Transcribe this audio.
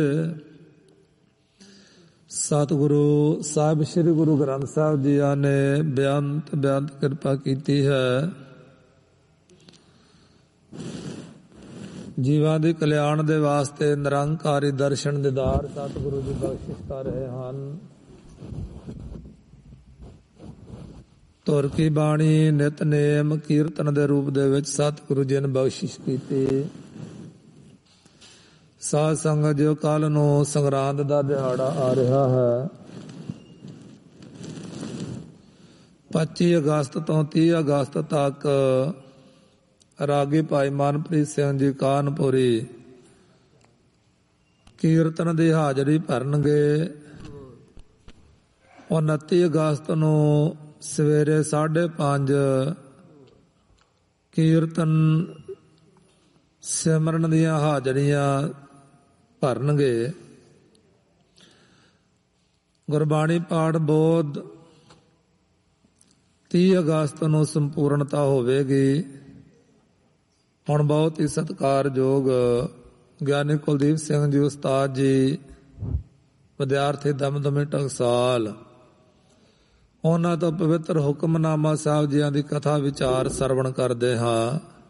ਸਤਿਗੁਰੂ ਸਾਹਿਬ ਸ੍ਰੀ ਗੁਰੂ ਗ੍ਰੰਥ ਸਾਹਿਬ ਜੀਆਂ ਨੇ ਬੇਅੰਤ ਕਿਰਪਾ ਕੀਤੀ ਹੈ। ਜੀਵਾਂ ਦੇ ਕਲਿਆਣ ਦੇ ਵਾਸਤੇ ਨਿਰੰਕਾਰੀ ਦਰਸ਼ਨ ਦੀਦਾਰ ਸਤਿਗੁਰੂ ਜੀ ਬਖਸ਼ਿਸ਼ ਕਰ ਰਹੇ ਹਨ। ਧੁਰ ਕੀ ਬਾਣੀ ਨਿਤਨੇਮ ਕੀਰਤਨ ਦੇ ਰੂਪ ਦੇ ਵਿੱਚ ਸਤਿਗੁਰੂ ਜੀ ਨੇ ਬਖਸ਼ਿਸ਼ ਕੀਤੀ। ਸਾਧ ਸੰਗਤ ਜੋ ਕੱਲ ਨੂੰ ਸੰਗਰਾਂਦ ਦਾ ਦਿਹਾੜਾ ਆ ਰਿਹਾ ਹੈ। 25 ਅਗਸਤ ਤੋਂ 30 ਅਗਸਤ ਤੱਕ ਰਾਗੀ ਭਾਈ ਮਨਪ੍ਰੀਤ ਸਿੰਘ ਜੀ ਕਾਨਪੁਰੀ ਕੀਰਤਨ ਦੀ ਹਾਜ਼ਰੀ ਭਰਨਗੇ। 29 ਅਗਸਤ ਨੂੰ ਸਵੇਰੇ 5:30 ਕੀਰਤਨ ਸਿਮਰਨ ਦੀਆਂ ਹਾਜ਼ਰੀਆਂ ਭਰਨਗੇ। ਗੁਰਬਾਣੀ ਪਾਠ ਬੋਧ 30 ਅਗਸਤ ਨੂੰ ਸੰਪੂਰਨਤਾ ਹੋਵੇਗੀ। ਹੁਣ ਬਹੁਤ ਹੀ ਸਤਿਕਾਰਯੋਗ ਗਿਆਨੀ ਕੁਲਦੀਪ ਸਿੰਘ ਜੀ ਉਸਤਾਦ ਜੀ ਵਿਦਿਆਰਥੀ ਦਮਦਮੀ ਟਕਸਾਲ, ਉਹਨਾਂ ਤੋਂ ਪਵਿੱਤਰ ਹੁਕਮਨਾਮਾ ਸਾਹਿਬ ਜੀਆਂ ਦੀ ਕਥਾ ਵਿਚਾਰ ਸਰਵਣ ਕਰਦੇ ਹਾਂ।